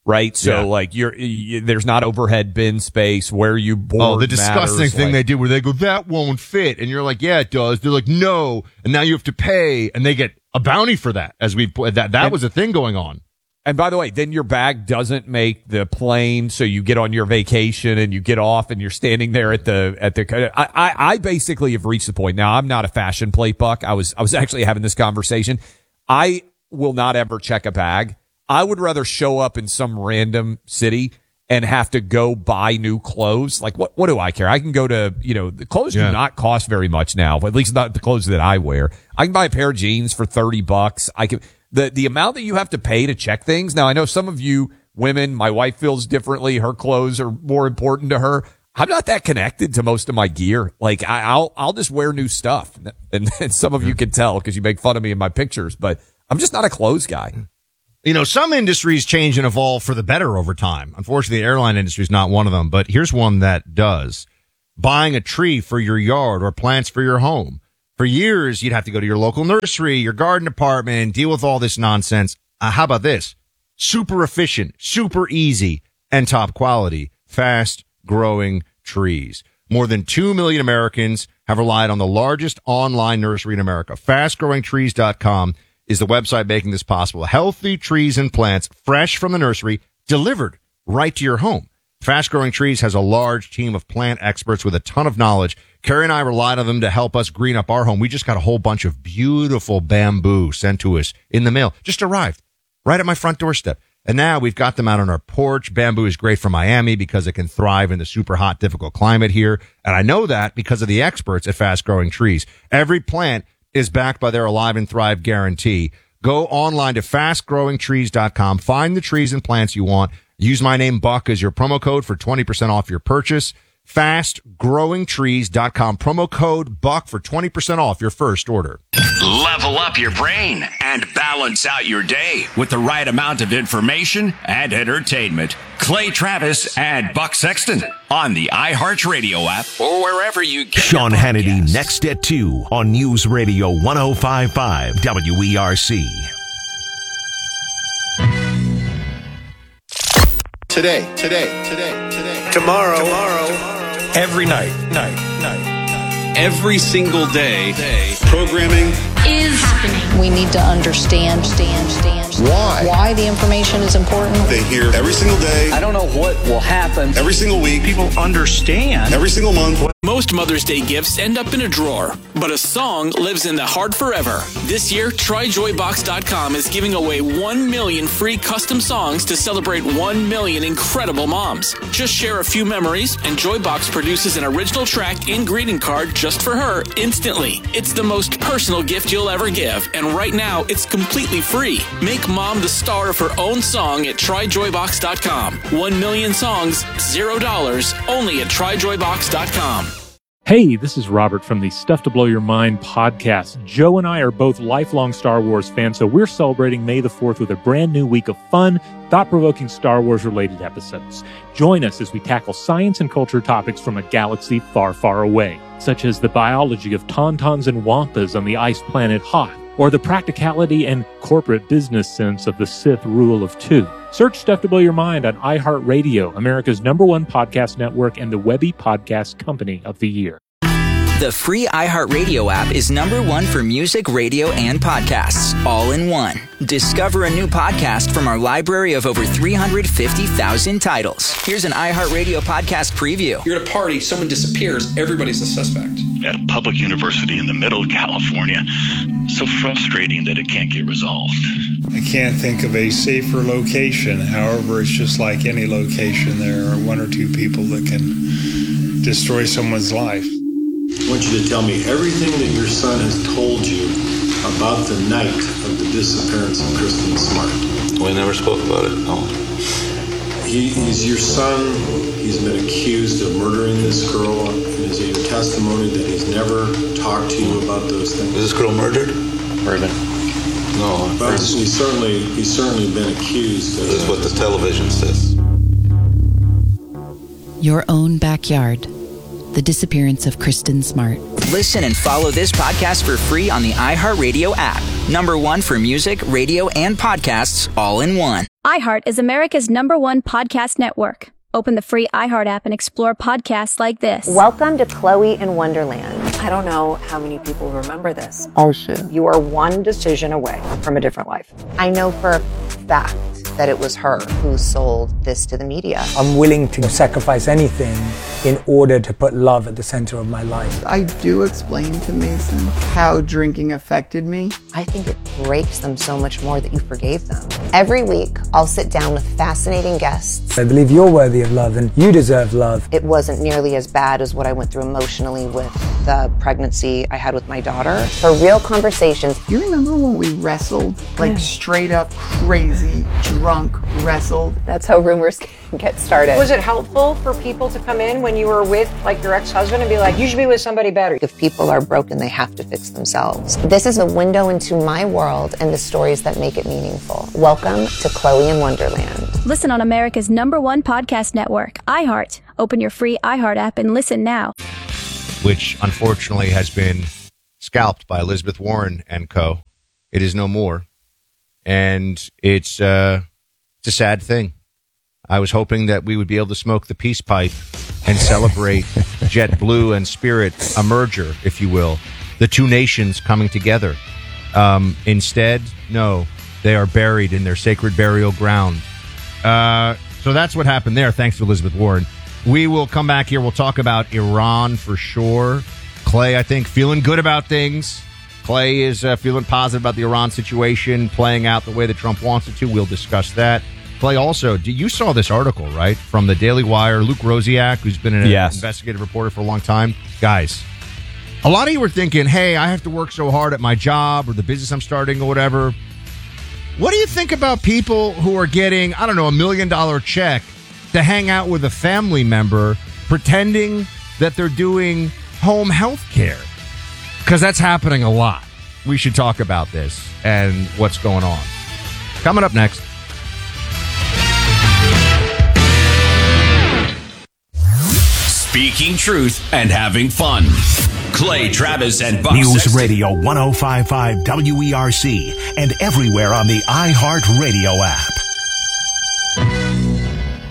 right? So Yeah. like you're, you, there's not overhead bin space where you board. Oh, the disgusting matters, thing like, they do where they go, that won't fit. And you're like, yeah, it does. They're like, no. And now you have to pay. And they get a bounty for that as we, that, that and, was a thing going on. And by the way, then your bag doesn't make the plane. So you get on your vacation and you get off and you're standing there at the, at the, I, I, I basically have reached the point. Now I'm not a fashion plate buck. I was, I was actually having this conversation. I will not ever check a bag. I would rather show up in some random city and have to go buy new clothes. Like what, what do I care? I can go to, you know, the clothes Yeah. do not cost very much now, at least not the clothes that I wear. I can buy a pair of jeans for thirty bucks. I can, the, the amount that you have to pay to check things. Now I know some of you women, my wife feels differently. Her clothes are more important to her. I'm not that connected to most of my gear. Like I, I'll, I'll just wear new stuff. And, and some of you can tell because you make fun of me in my pictures, but I'm just not a clothes guy. You know, some industries change and evolve for the better over time. Unfortunately, the airline industry is not one of them, but here's one that does. Buying a tree for your yard or plants for your home. For years, you'd have to go to your local nursery, your garden department, and deal with all this nonsense. Uh, how about this? Super efficient, super easy, and top quality, fast growing trees. More than two million Americans have relied on the largest online nursery in America. fast growing trees dot com is the website making this possible. Healthy trees and plants, fresh from the nursery, delivered right to your home. Fast Growing Trees has a large team of plant experts with a ton of knowledge. Carrie and I relied on them to help us green up our home. We just got a whole bunch of beautiful bamboo sent to us in the mail. Just arrived right at my front doorstep. And now we've got them out on our porch. Bamboo is great for Miami because it can thrive in the super hot, difficult climate here. And I know that because of the experts at Fast Growing Trees. Every plant is backed by their Alive and Thrive guarantee. Go online to fast growing trees dot com. Find the trees and plants you want. Use my name, Buck, as your promo code for twenty percent off your purchase. fast growing trees dot com. Promo code Buck for twenty percent off your first order. Level up your brain and balance out your day with the right amount of information and entertainment. Clay Travis and Buck Sexton on the iHeartRadio app or wherever you get Sean your Hannity podcasts. next at two on News Radio one oh five point five W E R C. Today, today, today, today. Tomorrow, tomorrow. Every night, night, night. Every single day, day. Programming is happening. We need to understand, stand, stand. Why? Why the information is important. They hear every single day. I don't know what will happen. Every single week. People understand. Every single month. Most Mother's Day gifts end up in a drawer, but a song lives in the heart forever. This year, try joy box dot com is giving away one million free custom songs to celebrate one million incredible moms. Just share a few memories, and Joybox produces an original track and greeting card just for her instantly. It's the most personal gift you'll ever give, and right now, it's completely free. Make mom the star of her own song at try joy box dot com. One million songs, zero dollars, only at try joy box dot com. Hey, this is Robert from the Stuff to Blow Your Mind podcast. Joe and I are both lifelong Star Wars fans, so we're celebrating May the fourth with a brand new week of fun, thought-provoking Star Wars-related episodes. Join us as we tackle science and culture topics from a galaxy far, far away, such as the biology of tauntauns and wampas on the ice planet Hoth, or the practicality and corporate business sense of the Sith rule of two. Search Stuff to Blow Your Mind on iHeartRadio, America's number one podcast network and the Webby Podcast Company of the Year. The free iHeartRadio app is number one for music, radio, and podcasts, all in one. Discover a new podcast from our library of over three hundred fifty thousand titles. Here's an iHeartRadio podcast preview. You're at a party, someone disappears, everybody's a suspect. At a public university in the middle of California. So frustrating that it can't get resolved. I can't think of a safer location. However, it's just like any location. There are one or two people that can destroy someone's life. I want you to tell me everything that your son has told you about the night of the disappearance of Kristen Smart. We never spoke about it, no. He, he's your son. He's been accused of murdering this girl. And is it your testimony that he's never talked to you about those things? Is this girl murdered? Murdered. No. But he's certainly, he's certainly been accused. Of, this is what the television says. Your own backyard. The disappearance of Kristen Smart. Listen and follow this podcast for free on the iHeartRadio app. Number one for music, radio, and podcasts, all in one. iHeart is America's number one podcast network. Open the free iHeart app and explore podcasts like this. Welcome to Chloe in Wonderland. I don't know how many people remember this. Oh, shit. You are one decision away from a different life. I know for a fact that it was her who sold this to the media. I'm willing to sacrifice anything in order to put love at the center of my life. I do explain to Mason how drinking affected me. I think it breaks them so much more that you forgave them. Every week, I'll sit down with fascinating guests. I believe you're worthy of love and you deserve love. It wasn't nearly as bad as what I went through emotionally with the pregnancy I had with my daughter. For real conversations. You remember when we wrestled? Like yeah. straight up crazy, drunk, wrestled? That's how rumors get started. Was it helpful for people to come in when you were with like your ex-husband and be like, you should be with somebody better? If people are broken, they have to fix themselves. This is a window into my world and the stories that make it meaningful. Welcome to Chloe in Wonderland. Listen on America's number one podcast network, iHeart. Open your free iHeart app and listen now. Which unfortunately has been scalped by Elizabeth Warren and co. It is no more. And it's, uh, it's a sad thing. I was hoping that we would be able to smoke the peace pipe and celebrate JetBlue and Spirit, a merger, if you will, the two nations coming together. Um, instead, no, they are buried in their sacred burial ground. Uh, so that's what happened there. Thanks to Elizabeth Warren. We will come back here. We'll talk about Iran for sure. Clay, I think, feeling good about things. Clay is uh, feeling positive about the Iran situation playing out the way that Trump wants it to. We'll discuss that. Clay, also, you saw this article, right, from the Daily Wire, Luke Rosiak, who's been an yes. investigative reporter for a long time. Guys, a lot of you were thinking, hey, I have to work so hard at my job or the business I'm starting or whatever. What do you think about people who are getting, I don't know, a million dollar check to hang out with a family member pretending that they're doing home health care? Because that's happening a lot. We should talk about this and what's going on. Coming up next. Speaking truth and having fun. Clay Travis and Buck News Sexton. Radio one oh five point five W E R C and everywhere on the iHeart Radio app.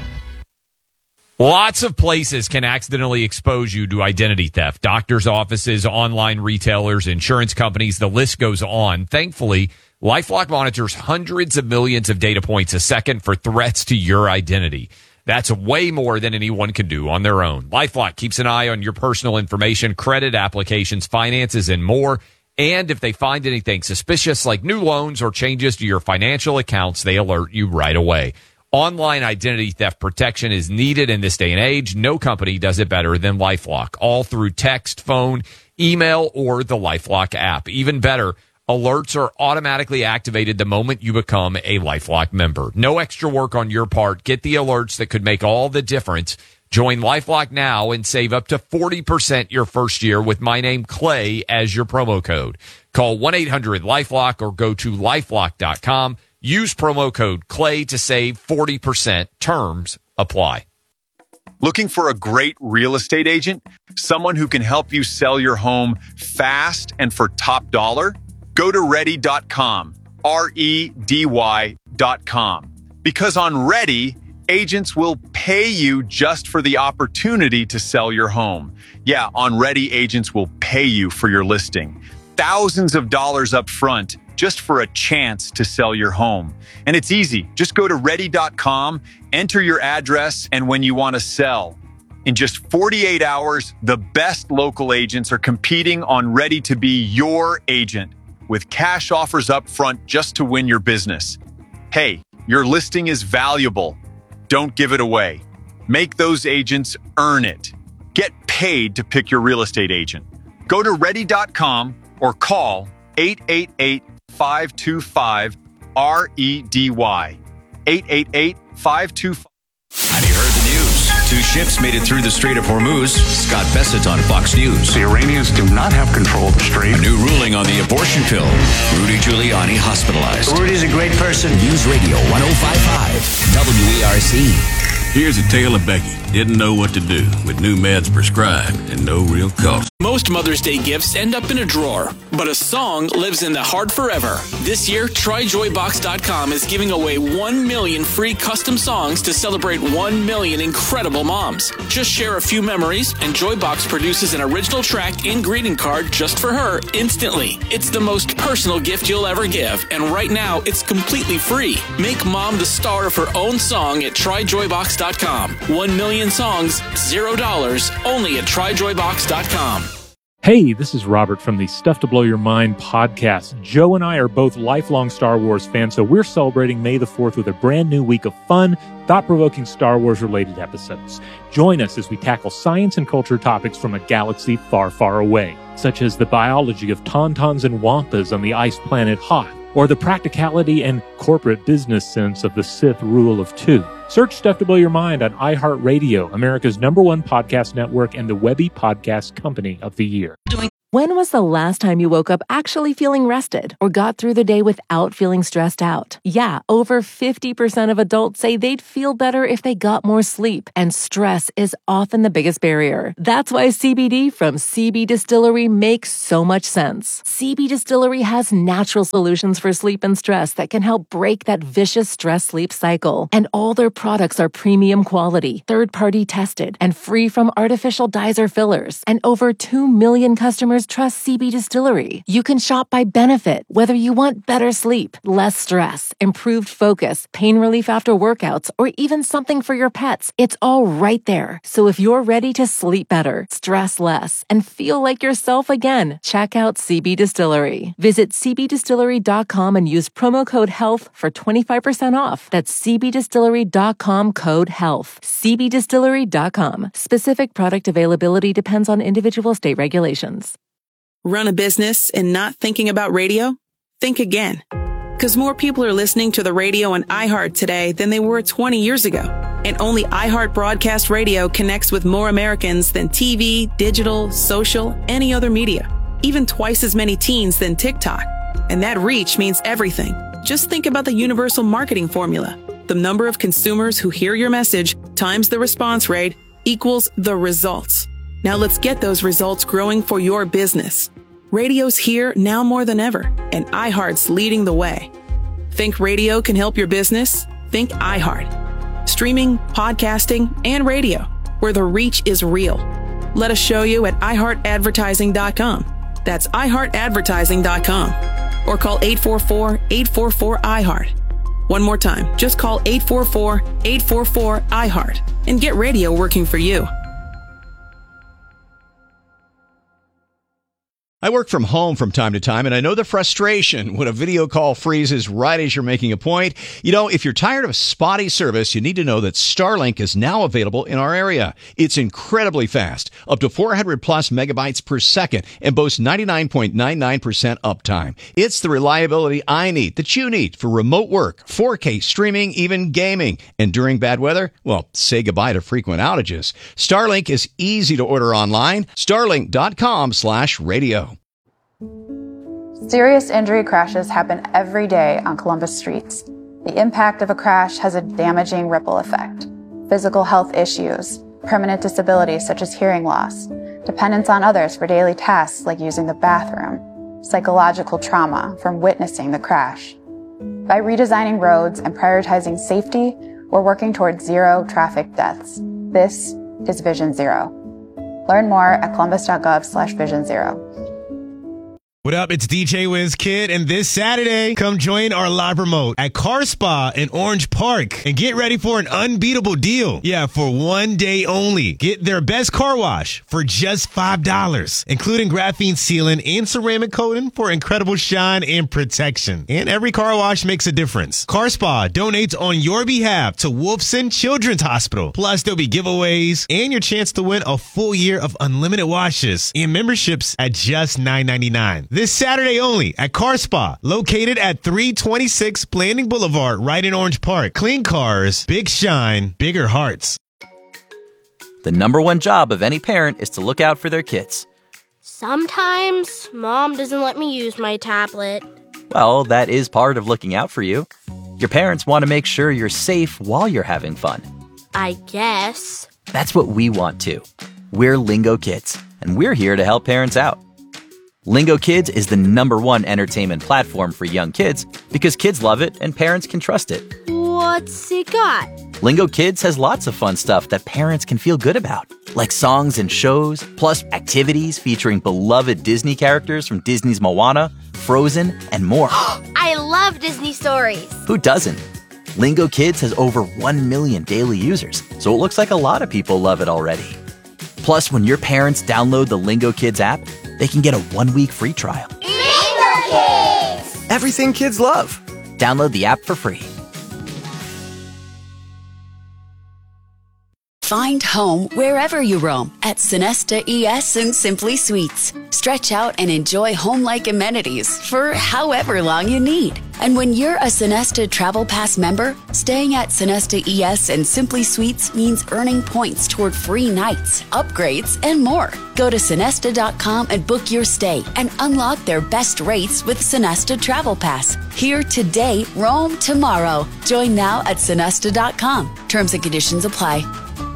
Lots of places can accidentally expose you to identity theft. Doctors' offices, online retailers, insurance companies, the list goes on. Thankfully, LifeLock monitors hundreds of millions of data points a second for threats to your identity. That's way more than anyone can do on their own. LifeLock keeps an eye on your personal information, credit applications, finances, and more. And if they find anything suspicious like new loans or changes to your financial accounts, they alert you right away. Online identity theft protection is needed in this day and age. No company does it better than LifeLock, all through text, phone, email, or the LifeLock app. Even better, alerts are automatically activated the moment you become a LifeLock member. No extra work on your part. Get the alerts that could make all the difference. Join LifeLock now and save up to forty percent your first year with my name, Clay, as your promo code. Call one eight hundred LifeLock or go to lifelock dot com. Use promo code Clay to save forty percent. Terms apply. Looking for a great real estate agent? Someone who can help you sell your home fast and for top dollar? Go to ready dot com, R E D Y dot com. Because on Ready, agents will pay you just for the opportunity to sell your home. Yeah, on Ready, agents will pay you for your listing. Thousands of dollars up front just for a chance to sell your home. And it's easy. Just go to ready dot com, enter your address, and when you want to sell. In just forty-eight hours, the best local agents are competing on Ready to be your agent with cash offers up front just to win your business. Hey, your listing is valuable. Don't give it away. Make those agents earn it. Get paid to pick your real estate agent. Go to ready dot com or call eight eight eight, five two five, R E D Y. eight eight eight, five two five. Have you heard the news? Two ships made it through the Strait of Hormuz. Scott Bessett on Fox News. The Iranians do not have control of the strait. A new ruling on the abortion pill. Rudy Giuliani hospitalized. Rudy's a great person. News Radio one oh five point five W E R C. Here's a tale of Becky. didn't know what to do with new meds prescribed and no real cost. Most Mother's Day gifts end up in a drawer, but a song lives in the heart forever. This year, Try Joy Box dot com is giving away one million free custom songs to celebrate one million incredible moms. Just share a few memories, and Joybox produces an original track and greeting card just for her instantly. It's the most personal gift you'll ever give, and right now, it's completely free. Make mom the star of her own song at Try Joy Box dot com. One million songs, zero dollars, only at Try Joy Box dot com. Hey, this is Robert from the Stuff to Blow Your Mind podcast. Joe and I are both lifelong Star Wars fans, so we're celebrating May the fourth with a brand new week of fun, thought-provoking Star Wars-related episodes. Join us as we tackle science and culture topics from a galaxy far, far away, such as the biology of tauntauns and wampas on the ice planet Hoth, or the practicality and corporate business sense of the Sith rule of two. Search Stuff to Blow Your Mind on iHeartRadio, America's number one podcast network and the Webby Podcast Company of the Year. When was the last time you woke up actually feeling rested or got through the day without feeling stressed out? Yeah, over fifty percent of adults say they'd feel better if they got more sleep, and stress is often the biggest barrier. That's why C B D from C B Distillery makes so much sense. C B Distillery has natural solutions for sleep and stress that can help break that vicious stress-sleep cycle. And all their products are premium quality, third-party tested, and free from artificial dyes or fillers. And over two million customers trust C B Distillery. You can shop by benefit, whether you want better sleep, less stress, improved focus, pain relief after workouts, or even something for your pets. It's all right there. So if you're ready to sleep better, stress less, and feel like yourself again, check out C B Distillery. Visit C B distillery dot com and use promo code HEALTH for twenty-five percent off. That's C B distillery dot com code HEALTH. C B distillery dot com. Specific product availability depends on individual state regulations. Run a business and not thinking about radio? Think again. Because more people are listening to the radio on iHeart today than they were twenty years ago. And only iHeart Broadcast Radio connects with more Americans than T V, digital, social, any other media. Even twice as many teens than TikTok. And that reach means everything. Just think about the universal marketing formula. The number of consumers who hear your message times the response rate equals the results. Now let's get those results growing for your business. Radio's here now more than ever, and iHeart's leading the way. Think radio can help your business? Think iHeart. Streaming, podcasting, and radio, where the reach is real. Let us show you at i heart advertising dot com. That's i heart advertising dot com. Or call eight four four, eight four four, I heart. One more time, just call eight four four, eight four four, I heart and get radio working for you. I work from home from time to time, and I know the frustration when a video call freezes right as you're making a point. You know, if you're tired of spotty service, you need to know that Starlink is now available in our area. It's incredibly fast, up to four hundred plus megabytes per second, and boasts ninety-nine point nine nine percent uptime. It's the reliability I need, that you need, for remote work, four K streaming, even gaming. And during bad weather, well, say goodbye to frequent outages. Starlink is easy to order online. Starlink dot com slash radio. Serious injury crashes happen every day on Columbus streets. The impact of a crash has a damaging ripple effect. Physical health issues, permanent disabilities such as hearing loss, dependence on others for daily tasks like using the bathroom, psychological trauma from witnessing the crash. By redesigning roads and prioritizing safety, we're working towards zero traffic deaths. This is Vision Zero. Learn more at columbus dot gov slash vision zero. What up? It's D J Wiz Kid, and this Saturday, come join our live remote at Car Spa in Orange Park and get ready for an unbeatable deal. Yeah, for one day only. Get their best car wash for just five dollars, including graphene sealing and ceramic coating for incredible shine and protection. And every car wash makes a difference. Car Spa donates on your behalf to Wolfson Children's Hospital. Plus, there'll be giveaways and your chance to win a full year of unlimited washes and memberships at just nine ninety-nine. This Saturday only at Car Spa, located at three twenty-six Blanding Boulevard, right in Orange Park. Clean cars, big shine, bigger hearts. The number one job of any parent is to look out for their kids. Sometimes Mom doesn't let me use my tablet. Well, that is part of looking out for you. Your parents want to make sure you're safe while you're having fun. I guess. That's what we want too. We're Lingo Kids, and we're here to help parents out. Lingo Kids is the number one entertainment platform for young kids because kids love it and parents can trust it. What's it got? Lingo Kids has lots of fun stuff that parents can feel good about, like songs and shows, plus activities featuring beloved Disney characters from Disney's Moana, Frozen, and more. I love Disney stories. Who doesn't? Lingo Kids has over one million daily users, so it looks like a lot of people love it already. Plus, when your parents download the Lingo Kids app, they can get a one-week free trial. Lingo Kids! Everything kids love. Download the app for free. Find home wherever you roam at Sonesta E S and Simply Suites. Stretch out and enjoy home-like amenities for however long you need. And when you're a Sonesta Travel Pass member, staying at Sonesta E S and Simply Suites means earning points toward free nights, upgrades, and more. Go to Sonesta dot com and book your stay and unlock their best rates with Sonesta Travel Pass. Here today, roam tomorrow. Join now at Sonesta dot com. Terms and conditions apply.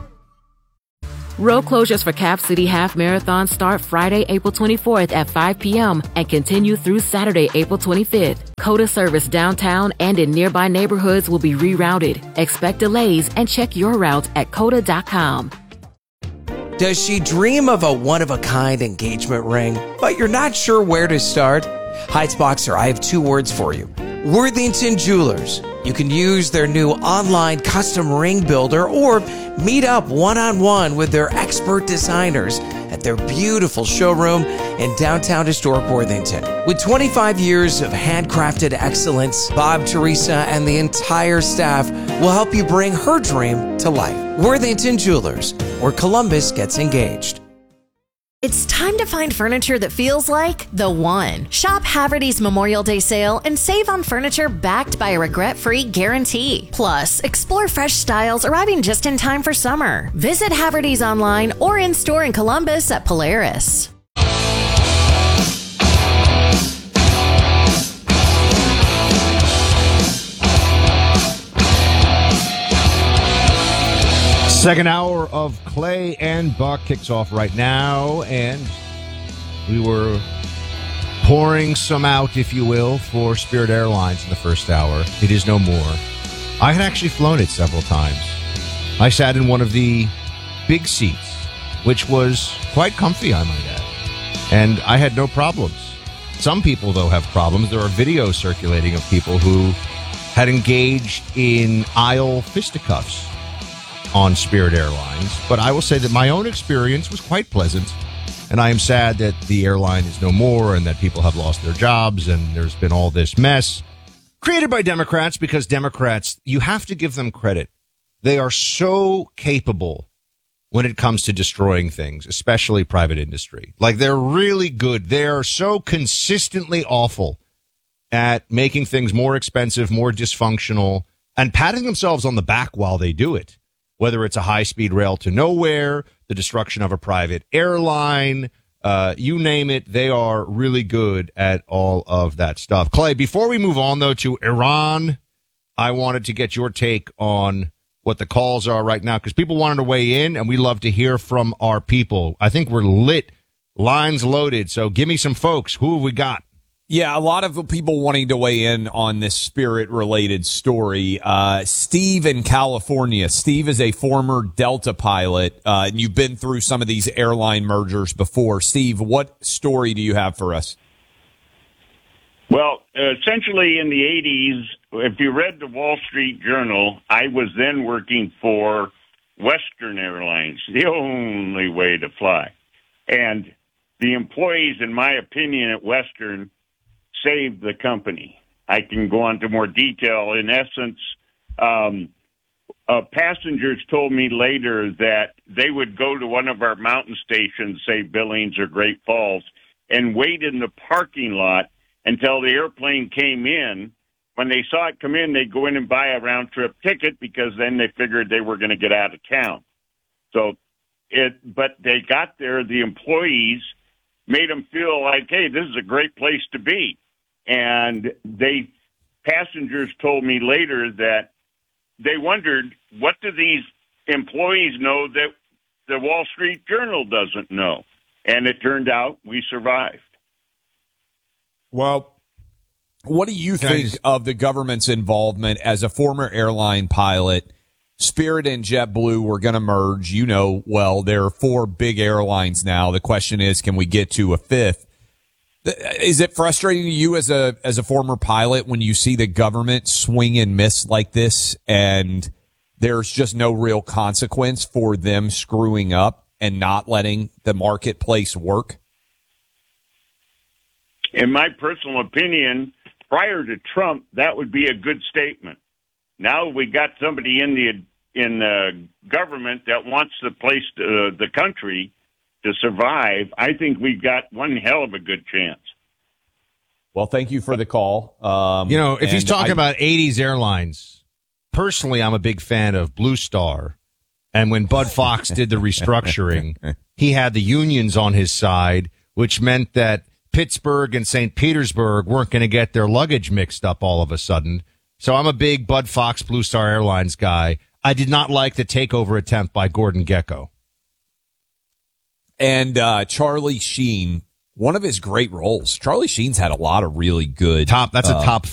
Road closures for Cap City Half Marathon start Friday, April twenty-fourth at five p.m. and continue through Saturday, April twenty-fifth. COTA service downtown and in nearby neighborhoods will be rerouted. Expect delays and check your route at COTA dot com. Does she dream of a one-of-a-kind engagement ring, but you're not sure where to start? Heights Boxer, I have two words for you. Worthington Jewelers. You can use their new online custom ring builder or meet up one-on-one with their expert designers at their beautiful showroom in downtown historic Worthington. With twenty-five years of handcrafted excellence, Bob, Teresa, and the entire staff will help you bring her dream to life. Worthington Jewelers, where Columbus gets engaged. It's time to find furniture that feels like the one. Shop Haverty's Memorial Day sale and save on furniture backed by a regret-free guarantee. Plus, explore fresh styles arriving just in time for summer. Visit Haverty's online or in-store in Columbus at Polaris. Second hour of Clay and Buck kicks off right now, and we were pouring some out, if you will, for Spirit Airlines in the first hour. It is no more. I had actually flown it several times. I sat in one of the big seats, which was quite comfy, I might add, and I had no problems. Some people, though, have problems. There are videos circulating of people who had engaged in aisle fisticuffs on Spirit Airlines, but I will say that my own experience was quite pleasant, and I am sad that the airline is no more and that people have lost their jobs and there's been all this mess created by Democrats, because Democrats, you have to give them credit. They are so capable when it comes to destroying things, especially private industry. Like, they're really good. They are so consistently awful at making things more expensive, more dysfunctional, and patting themselves on the back while they do it. Whether it's a high-speed rail to nowhere, the destruction of a private airline, uh, you name it, they are really good at all of that stuff. Clay, before we move on, though, to Iran, I wanted to get your take on what the calls are right now, because people wanted to weigh in, and we love to hear from our people. I think we're lit, lines loaded, so give me some folks. Who have we got? Yeah, a lot of people wanting to weigh in on this Spirit-related story. Uh, Steve in California. Steve is a former Delta pilot, uh, and you've been through some of these airline mergers before. Steve, what story do you have for us? Well, essentially in the eighties, if you read the Wall Street Journal, I was then working for Western Airlines, the only way to fly. And the employees, in my opinion, at Western saved the company. I can go on to more detail. In essence, um, uh, passengers told me later that they would go to one of our mountain stations, say Billings or Great Falls, and wait in the parking lot until the airplane came in. When they saw it come in, they'd go in and buy a round-trip ticket, because then they figured they were going to get out of town. So it, but they got there, the employees made them feel like, hey, this is a great place to be. And they, passengers told me later that they wondered, what do these employees know that the Wall Street Journal doesn't know. And it turned out we survived. Well, what do you think just- of the government's involvement as a former airline pilot? Spirit and JetBlue were going to merge. You know, well, there are four big airlines now. The question is, can we get to a fifth? Is it frustrating to you as a as a former pilot when you see the government swing and miss like this, and there's just no real consequence for them screwing up and not letting the marketplace work? In my personal opinion, prior to Trump, that would be a good statement. Now we got somebody in the in the government that wants the place, to, uh, the country, to survive. I think we've got one hell of a good chance. Well, thank you for the call. Um, you know, if he's talking I, about eighties airlines, personally, I'm a big fan of Blue Star. And when Bud Fox did the restructuring, he had the unions on his side, which meant that Pittsburgh and Saint Petersburg weren't going to get their luggage mixed up all of a sudden. So I'm a big Bud Fox Blue Star Airlines guy. I did not like the takeover attempt by Gordon Gekko. And uh, Charlie Sheen, one of his great roles. Charlie Sheen's had a lot of really good top. That's uh, a top